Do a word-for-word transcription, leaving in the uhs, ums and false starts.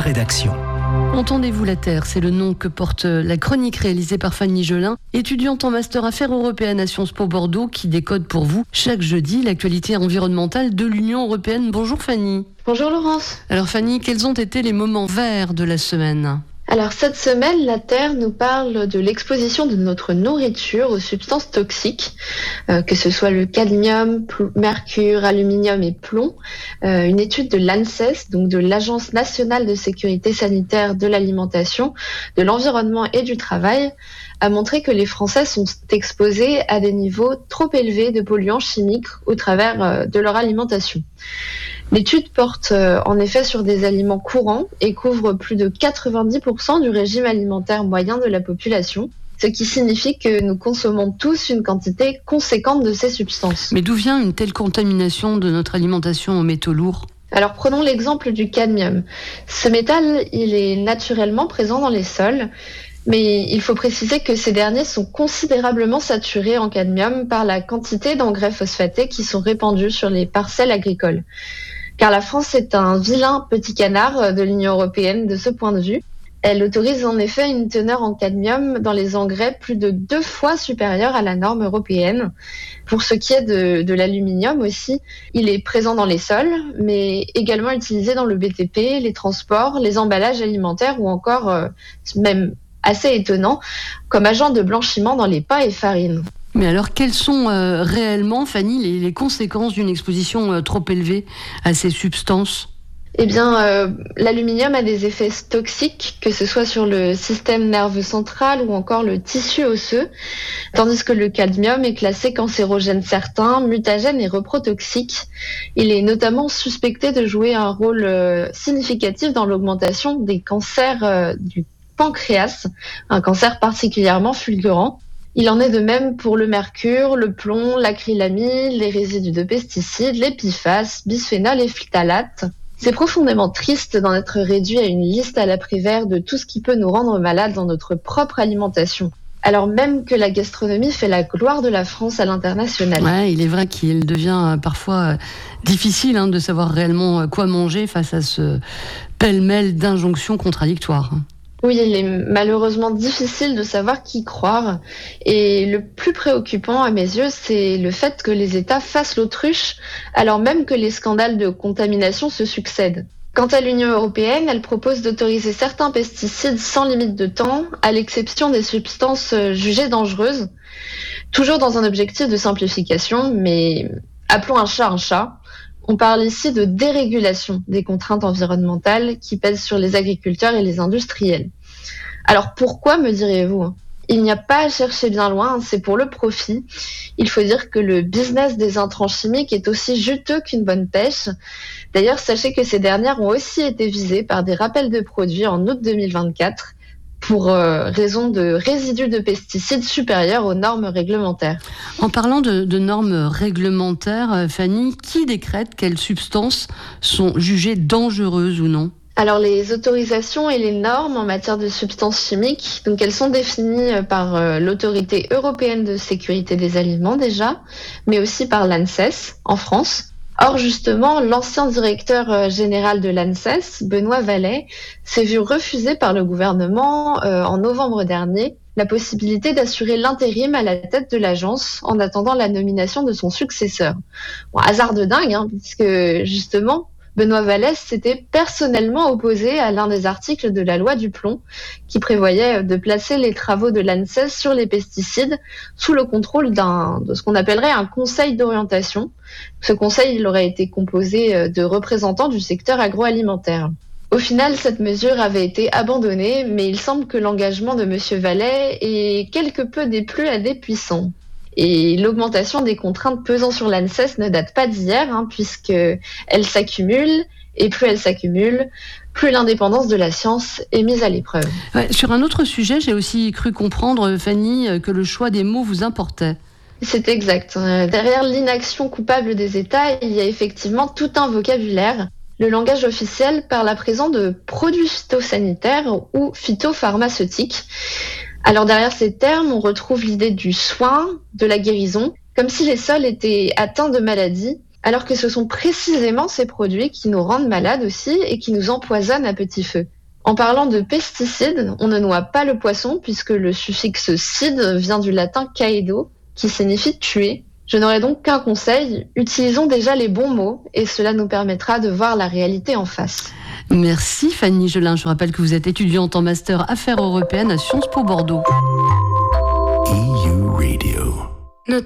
rédaction. Entendez-vous la Terre, c'est le nom que porte la chronique réalisée par Fanny Gelin, étudiante en master Affaires européennes à Sciences Po Bordeaux, qui décode pour vous chaque jeudi l'actualité environnementale de l'Union européenne. Bonjour Fanny. Bonjour Laurence. Alors Fanny, quels ont été les moments verts de la semaine ? Alors cette semaine, la Terre nous parle de l'exposition de notre nourriture aux substances toxiques, euh, que ce soit le cadmium, pl- mercure, aluminium et plomb. Euh, une étude de l'ANSES, donc de l'Agence nationale de sécurité sanitaire de l'alimentation, de l'environnement et du travail, a montré que les Français sont exposés à des niveaux trop élevés de polluants chimiques au travers euh, de leur alimentation. L'étude porte euh, en effet sur des aliments courants et couvre plus de quatre-vingt-dix pour cent du régime alimentaire moyen de la population, ce qui signifie que nous consommons tous une quantité conséquente de ces substances. Mais d'où vient une telle contamination de notre alimentation aux métaux lourds ? Alors prenons l'exemple du cadmium. Ce métal, il est naturellement présent dans les sols, mais il faut préciser que ces derniers sont considérablement saturés en cadmium par la quantité d'engrais phosphatés qui sont répandus sur les parcelles agricoles. Car la France est un vilain petit canard de l'Union européenne de ce point de vue. Elle autorise en effet une teneur en cadmium dans les engrais plus de deux fois supérieure à la norme européenne. Pour ce qui est de, de l'aluminium aussi, il est présent dans les sols, mais également utilisé dans le B T P, les transports, les emballages alimentaires ou encore, euh, même assez étonnant, comme agent de blanchiment dans les pains et farines. Mais alors, quelles sont euh, réellement, Fanny, les, les conséquences d'une exposition euh, trop élevée à ces substances ? Eh bien, euh, l'aluminium a des effets toxiques, que ce soit sur le système nerveux central ou encore le tissu osseux, tandis que le cadmium est classé cancérogène certain, mutagène et reprotoxique. Il est notamment suspecté de jouer un rôle euh, significatif dans l'augmentation des cancers euh, du pancréas, un cancer particulièrement fulgurant. Il en est de même pour le mercure, le plomb, l'acrylamide, les résidus de pesticides, les P F A S, bisphénol et phtalate. C'est profondément triste d'en être réduit à une liste à la Prévert de tout ce qui peut nous rendre malades dans notre propre alimentation. Alors même que la gastronomie fait la gloire de la France à l'international. Ouais, il est vrai qu'il devient parfois difficile hein, de savoir réellement quoi manger face à ce pêle-mêle d'injonctions contradictoires. Oui, il est malheureusement difficile de savoir qui croire. Et le plus préoccupant à mes yeux, c'est le fait que les États fassent l'autruche alors même que les scandales de contamination se succèdent. Quant à l'Union européenne, elle propose d'autoriser certains pesticides sans limite de temps, à l'exception des substances jugées dangereuses, toujours dans un objectif de simplification, mais appelons un chat un chat. On parle ici de dérégulation des contraintes environnementales qui pèsent sur les agriculteurs et les industriels. Alors pourquoi, me direz-vous ? Il n'y a pas à chercher bien loin, c'est pour le profit. Il faut dire que le business des intrants chimiques est aussi juteux qu'une bonne pêche. D'ailleurs, sachez que ces dernières ont aussi été visées par des rappels de produits en août deux mille vingt-quatre pour euh, raison de résidus de pesticides supérieurs aux normes réglementaires. En parlant de, de normes réglementaires, Fanny, qui décrète quelles substances sont jugées dangereuses ou non ? Alors les autorisations et les normes en matière de substances chimiques, donc elles sont définies par euh, l'Autorité européenne de sécurité des aliments déjà, mais aussi par l'ANSES en France. Or justement, l'ancien directeur général de l'ANSES, Benoît Vallet, s'est vu refuser par le gouvernement euh, en novembre dernier la possibilité d'assurer l'intérim à la tête de l'agence en attendant la nomination de son successeur. Bon, hasard de dingue, hein, puisque justement, Benoît Vallet s'était personnellement opposé à l'un des articles de la loi du plomb qui prévoyait de placer les travaux de l'ANSES sur les pesticides sous le contrôle d'un, de ce qu'on appellerait un conseil d'orientation. Ce conseil il aurait été composé de représentants du secteur agroalimentaire. Au final, cette mesure avait été abandonnée, mais il semble que l'engagement de M. Vallet est quelque peu déplu à des puissants. Et l'augmentation des contraintes pesant sur l'ANSES ne date pas d'hier, hein, puisqu'elles s'accumulent, et plus elles s'accumulent, plus l'indépendance de la science est mise à l'épreuve. Ouais, sur un autre sujet, j'ai aussi cru comprendre, Fanny, que le choix des mots vous importait. C'est exact. Derrière l'inaction coupable des États, il y a effectivement tout un vocabulaire. Le langage officiel parle à présent de produits phytosanitaires ou phytopharmaceutiques. Alors derrière ces termes, on retrouve l'idée du soin, de la guérison, comme si les sols étaient atteints de maladies, alors que ce sont précisément ces produits qui nous rendent malades aussi et qui nous empoisonnent à petit feu. En parlant de pesticides, on ne noie pas le poisson puisque le suffixe cide vient du latin caedo, qui signifie tuer. Je n'aurai donc qu'un conseil, utilisons déjà les bons mots et cela nous permettra de voir la réalité en face. Merci Fanny Gelin. Je rappelle que vous êtes étudiante en master Affaires européennes à Sciences Po Bordeaux.